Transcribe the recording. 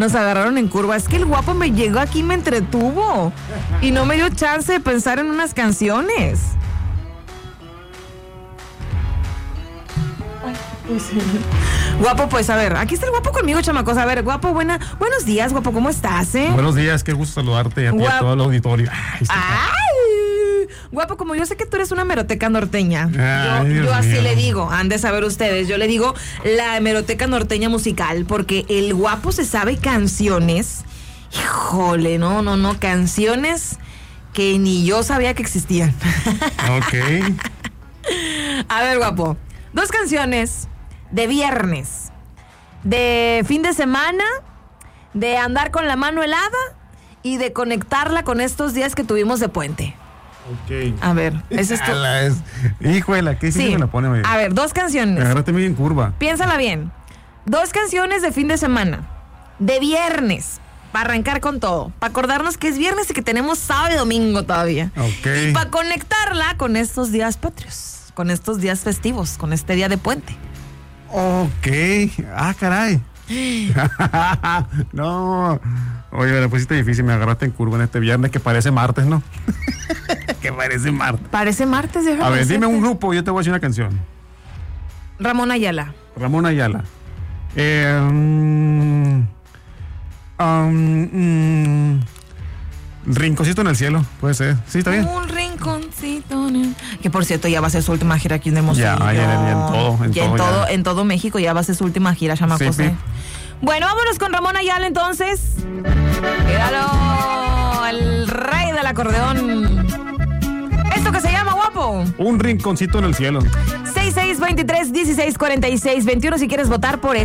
Nos agarraron en curva. Es que el guapo me llegó aquí y me entretuvo. Y no me dio chance de pensar en unas canciones. Guapo, pues a ver, aquí está el guapo conmigo, chamacos. A ver, guapo, buenos días, guapo, ¿cómo estás, Buenos días, qué gusto saludarte a ti y a todo el auditorio. Guapo, como yo sé que tú eres una hemeroteca norteña. Ay, yo Dios así mío. le digo, han de saber ustedes, yo le digo la hemeroteca norteña musical, porque el guapo se sabe canciones. Híjole, no, canciones que ni yo sabía que existían. Ok. A ver, guapo, 2 canciones de viernes, de fin de semana, de andar con la mano helada y de conectarla con estos días que tuvimos de puente. Ok. A ver, ese es tu... Híjole, qué difícil me la pone, oye. A ver, 2 Me canciones. agarraste muy en curva. Piénsala bien. 2 canciones de fin de semana, de viernes, para arrancar con todo, para acordarnos que es viernes y que tenemos sábado y domingo todavía. Ok. Y para conectarla con estos días patrios, con estos días festivos, con este día de puente. Ok. Ah, caray. No. Oye, me la pusiste difícil, me agarraste en curva en este viernes que parece martes, ¿no? Que parece martes. Parece martes, déjame A ver, dime decirte. un grupo, yo te voy a decir una canción. Ramón Ayala. Ramón Ayala. Rinconcito en el cielo, puede ser. Sí, está bien. Un rinconcito. Que por cierto, ya va a ser su última gira aquí en Hermosillo. Ya En todo México ya va a ser su última gira, chamacos. Sí, sí. Bueno, vámonos con Ramón Ayala entonces. Quédalo, el rey del acordeón. ¿Esto que se llama, guapo? Un rinconcito en el cielo. 6623-1646-21 si quieres votar por